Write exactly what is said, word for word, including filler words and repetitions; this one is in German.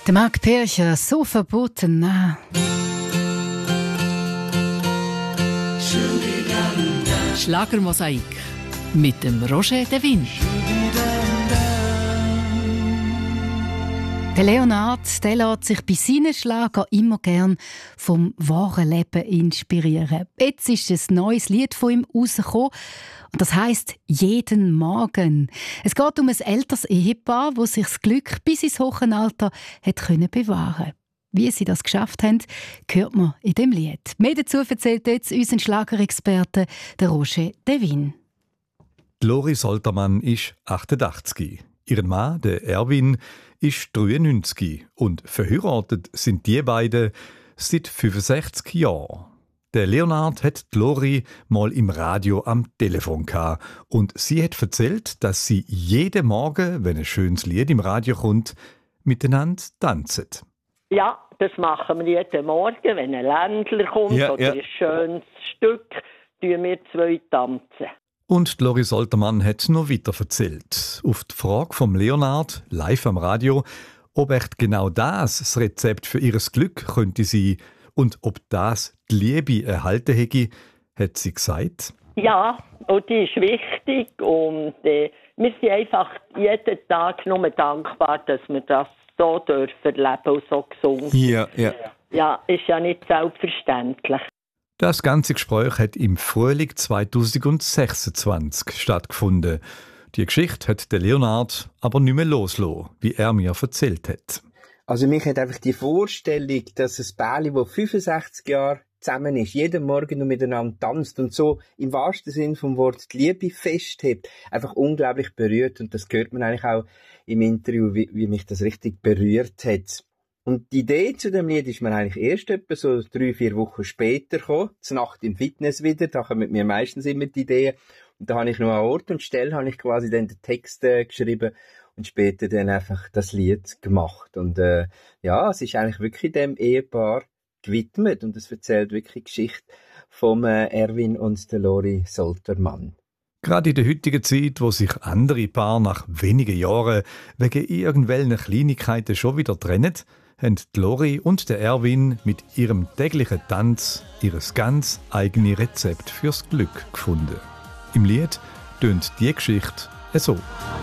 Der Marc Pircher, so verboten nah. Schlagermosaik mit dem Roger Devin. Der Leonard, der lässt sich bei seinen Schlagern immer gern vom wahren Leben inspirieren. Jetzt ist ein neues Lied von ihm rausgekommen. Und das heisst «Jeden Morgen». Es geht um ein älteres Ehepaar, das sich das Glück bis ins hohe Alter hat können bewahren. Wie sie das geschafft haben, hört man in dem Lied. Mehr dazu erzählt jetzt unser Schlagerexperte, der Roger Devin. Lori Soltermann ist achtundachtzig. Ihr Mann, der Erwin, ist dreiundneunzig. Und verheiratet sind die beiden seit fünfundsechzig Jahren. Der Leonard hat Lori mal im Radio am Telefon gehabt. Und sie hat erzählt, dass sie jeden Morgen, wenn ein schönes Lied im Radio kommt, miteinander tanzen. Ja, das machen wir jeden Morgen, wenn ein Ländler kommt ja, oder ja. ein schönes Stück, tun wir zwei tanzen. Und Lori Soltermann hat noch weiter erzählt. Auf die Frage vom Leonard, live am Radio, ob echt genau das das Rezept für ihr Glück könnte sein und ob das die Liebe erhalten hätte, hat sie gesagt. Ja, und die ist wichtig und äh, wir sind einfach jeden Tag nur dankbar, dass wir das so dürfen leben und so gesund. Ja, ja. Ja, ist ja nicht selbstverständlich. Das ganze Gespräch hat im Frühling zweitausendsechsundzwanzig stattgefunden. Die Geschichte hat der Leonard aber nicht mehr losgelassen, wie er mir erzählt hat. Also mich hat einfach die Vorstellung, dass ein Pärchen, das fünfundsechzig Jahre zusammen ist, jeden Morgen noch miteinander tanzt und so im wahrsten Sinn vom Wort die Liebe festhebt, einfach unglaublich berührt. Und das hört man eigentlich auch im Interview, wie, wie mich das richtig berührt hat. Und die Idee zu dem Lied ist mir eigentlich erst etwa so drei, vier Wochen später gekommen, zur Nacht im Fitness wieder, da kommen mir meistens immer die Ideen. Und da habe ich noch an Ort und Stelle habe ich quasi dann den Text äh, geschrieben und später dann einfach das Lied gemacht. Und äh, ja, es ist eigentlich wirklich dem Ehepaar gewidmet und es erzählt wirklich die Geschichte vom äh, Erwin und der Lori Soltermann. Gerade in der heutigen Zeit, wo sich andere Paare nach wenigen Jahren wegen irgendwelchen Kleinigkeiten schon wieder trennen, haben die Lori und der Erwin mit ihrem täglichen Tanz ihr ganz eigenes Rezept fürs Glück gefunden. Im Lied tönt die Geschichte so.